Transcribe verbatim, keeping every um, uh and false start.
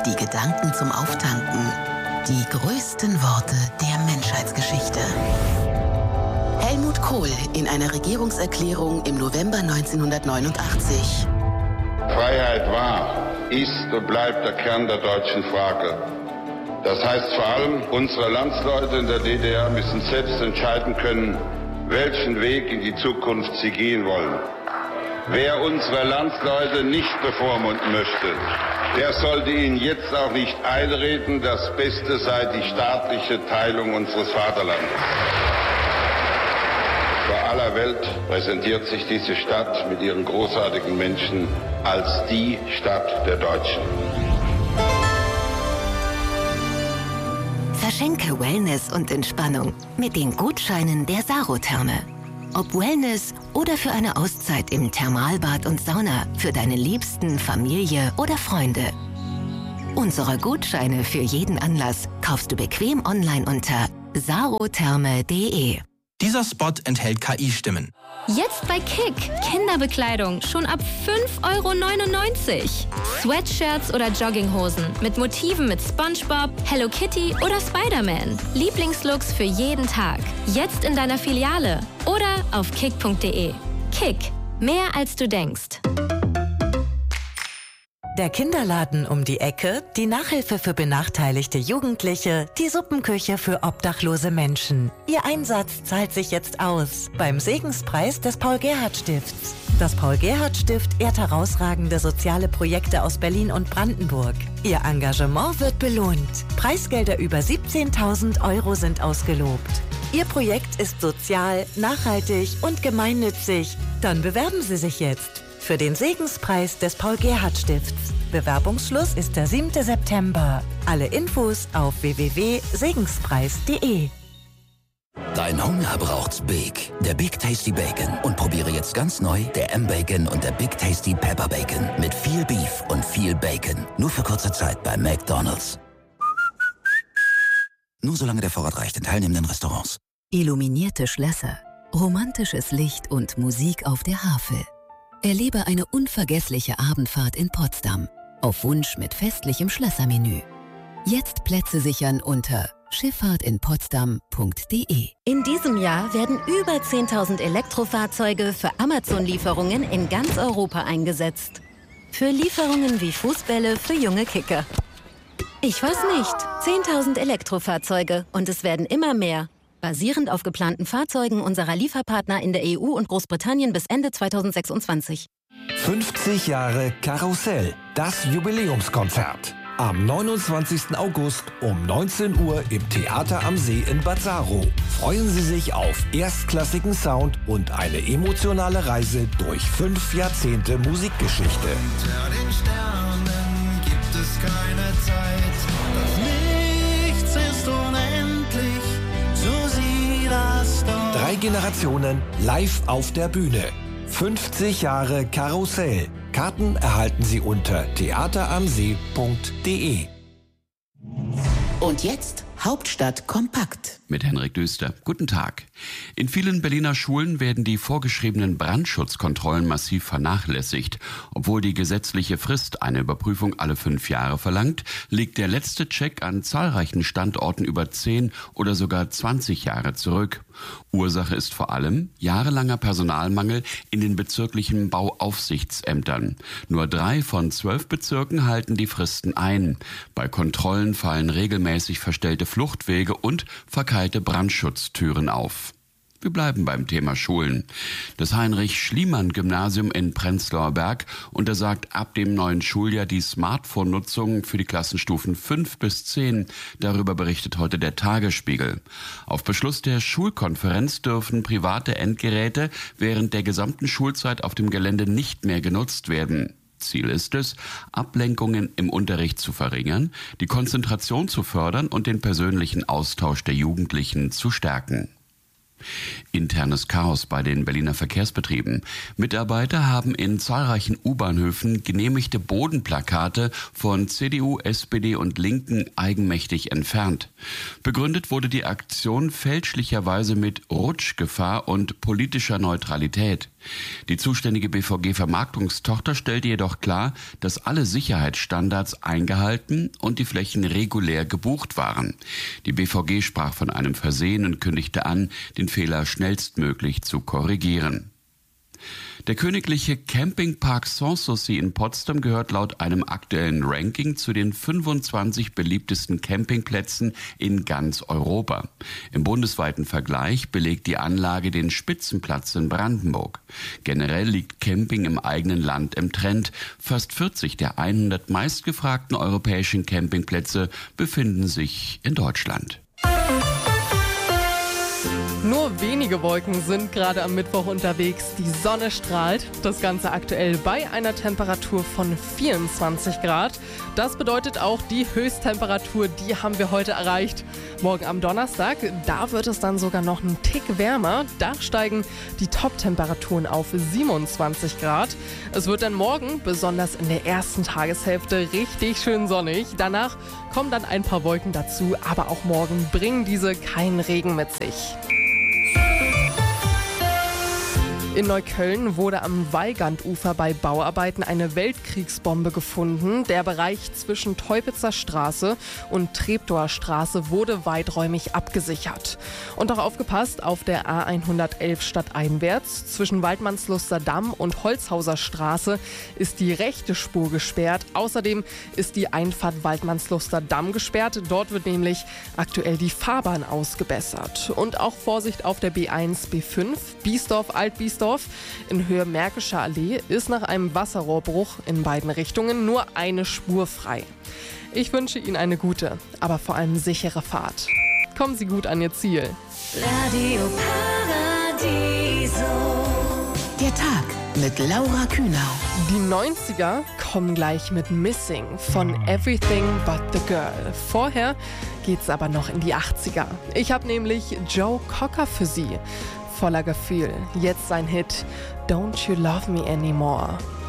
die Gedanken zum Auftanken, die größten Worte der Menschheitsgeschichte. Helmut Kohl in einer Regierungserklärung im November neunzehnhundertneunundachtzig. Freiheit war, ist und bleibt der Kern der deutschen Frage. Das heißt vor allem, unsere Landsleute in der D D R müssen selbst entscheiden können, welchen Weg in die Zukunft sie gehen wollen. Wer unsere Landsleute nicht bevormunden möchte, der sollte ihnen jetzt auch nicht einreden, das Beste sei die staatliche Teilung unseres Vaterlandes. Vor aller Welt präsentiert sich diese Stadt mit ihren großartigen Menschen als die Stadt der Deutschen. Verschenke Wellness und Entspannung mit den Gutscheinen der Sarotherme. Ob Wellness oder für eine Auszeit im Thermalbad und Sauna für deine Liebsten, Familie oder Freunde. Unsere Gutscheine für jeden Anlass kaufst du bequem online unter sarotherme punkt de. Dieser Spot enthält K I-Stimmen. Jetzt bei Kick. Kinderbekleidung schon ab fünf Euro neunundneunzig. Sweatshirts oder Jogginghosen mit Motiven mit SpongeBob, Hello Kitty oder Spider-Man. Lieblingslooks für jeden Tag. Jetzt in deiner Filiale oder auf kick punkt de. Kick. Mehr als du denkst. Der Kinderladen um die Ecke, die Nachhilfe für benachteiligte Jugendliche, die Suppenküche für obdachlose Menschen. Ihr Einsatz zahlt sich jetzt aus beim Segenspreis des Paul-Gerhardt-Stifts. Das Paul-Gerhardt-Stift ehrt herausragende soziale Projekte aus Berlin und Brandenburg. Ihr Engagement wird belohnt. Preisgelder über siebzehntausend Euro sind ausgelobt. Ihr Projekt ist sozial, nachhaltig und gemeinnützig. Dann bewerben Sie sich jetzt für den Segenspreis des Paul-Gerhardt-Stifts. Bewerbungsschluss ist der siebte September. Alle Infos auf w w w punkt segenspreis punkt de. Dein Hunger braucht's Big, der Big Tasty Bacon. Und probiere jetzt ganz neu der M-Bacon und der Big Tasty Pepper Bacon. Mit viel Beef und viel Bacon. Nur für kurze Zeit bei McDonald's. Nur solange der Vorrat reicht in teilnehmenden Restaurants. Illuminierte Schlösser, romantisches Licht und Musik auf der Havel. Erlebe eine unvergessliche Abendfahrt in Potsdam. Auf Wunsch mit festlichem Schlössermenü. Jetzt Plätze sichern unter schifffahrt in potsdam punkt de. In diesem Jahr werden über zehntausend Elektrofahrzeuge für Amazon-Lieferungen in ganz Europa eingesetzt. Für Lieferungen wie Fußbälle für junge Kicker. Ich weiß nicht. zehntausend Elektrofahrzeuge und es werden immer mehr. Basierend auf geplanten Fahrzeugen unserer Lieferpartner in der E U und Großbritannien bis Ende zweitausendsechsundzwanzig. fünfzig Jahre Karussell, das Jubiläumskonzert. Am neunundzwanzigsten August um neunzehn Uhr im Theater am See in Bad Saro. Freuen Sie sich auf erstklassigen Sound und eine emotionale Reise durch fünf Jahrzehnte Musikgeschichte. Unter den Sternen gibt es keine Zeit, doch nichts ist unendlich, so sieh das doch. Drei Generationen live auf der Bühne. fünfzig Jahre Karussell. Karten erhalten Sie unter theateramsee punkt de. Und jetzt Hauptstadt kompakt. Mit Henrik Düster. Guten Tag. In vielen Berliner Schulen werden die vorgeschriebenen Brandschutzkontrollen massiv vernachlässigt. Obwohl die gesetzliche Frist eine Überprüfung alle fünf Jahre verlangt, liegt der letzte Check an zahlreichen Standorten über zehn oder sogar zwanzig Jahre zurück. Ursache ist vor allem jahrelanger Personalmangel in den bezirklichen Bauaufsichtsämtern. Nur drei von zwölf Bezirken halten die Fristen ein. Bei Kontrollen fallen regelmäßig verstellte Fluchtwege und verkeilte Brandschutztüren auf. Wir bleiben beim Thema Schulen. Das Heinrich-Schliemann-Gymnasium in Prenzlauer Berg untersagt ab dem neuen Schuljahr die Smartphone-Nutzung für die Klassenstufen fünf bis zehn. Darüber berichtet heute der Tagesspiegel. Auf Beschluss der Schulkonferenz dürfen private Endgeräte während der gesamten Schulzeit auf dem Gelände nicht mehr genutzt werden. Ziel ist es, Ablenkungen im Unterricht zu verringern, die Konzentration zu fördern und den persönlichen Austausch der Jugendlichen zu stärken. Internes Chaos bei den Berliner Verkehrsbetrieben. Mitarbeiter haben in zahlreichen U-Bahnhöfen genehmigte Bodenplakate von C D U, S P D und Linken eigenmächtig entfernt. Begründet wurde die Aktion fälschlicherweise mit Rutschgefahr und politischer Neutralität. Die zuständige B V G-Vermarktungstochter stellte jedoch klar, dass alle Sicherheitsstandards eingehalten und die Flächen regulär gebucht waren. Die B V G sprach von einem Versehen und kündigte an, den Fehler schnellstmöglich zu korrigieren. Der königliche Campingpark Sanssouci in Potsdam gehört laut einem aktuellen Ranking zu den fünfundzwanzig beliebtesten Campingplätzen in ganz Europa. Im bundesweiten Vergleich belegt die Anlage den Spitzenplatz in Brandenburg. Generell liegt Camping im eigenen Land im Trend. Fast vierzig der hundert meistgefragten europäischen Campingplätze befinden sich in Deutschland. Nur wenige Wolken sind gerade am Mittwoch unterwegs. Die Sonne strahlt. Das Ganze aktuell bei einer Temperatur von vierundzwanzig Grad. Das bedeutet auch, die Höchsttemperatur, die haben wir heute erreicht. Morgen am Donnerstag, da wird es dann sogar noch einen Tick wärmer. Da steigen die Top-Temperaturen auf siebenundzwanzig Grad. Es wird dann morgen, besonders in der ersten Tageshälfte, richtig schön sonnig. Danach kommen dann ein paar Wolken dazu, aber auch morgen bringen diese keinen Regen mit sich. In Neukölln wurde am Weigandufer bei Bauarbeiten eine Weltkriegsbombe gefunden. Der Bereich zwischen Teupitzer Straße und Treptower Straße wurde weiträumig abgesichert. Und auch aufgepasst, auf der A hundertelf stadteinwärts zwischen Waldmannsluster Damm und Holzhauser Straße ist die rechte Spur gesperrt. Außerdem ist die Einfahrt Waldmannsluster Damm gesperrt. Dort wird nämlich aktuell die Fahrbahn ausgebessert. Und auch Vorsicht auf der B eins, B fünf, Biesdorf, Altbiesdorf. In Höhe Märkischer Allee ist nach einem Wasserrohrbruch in beiden Richtungen nur eine Spur frei. Ich wünsche Ihnen eine gute, aber vor allem sichere Fahrt. Kommen Sie gut an Ihr Ziel. Radio Paradiso. Der Tag mit Laura Kühnau. Die neunziger kommen gleich mit Missing von Everything But The Girl. Vorher geht's aber noch in die achtziger. Ich habe nämlich Joe Cocker für Sie. Voller Gefühl. Jetzt sein Hit Don't You Love Me Anymore.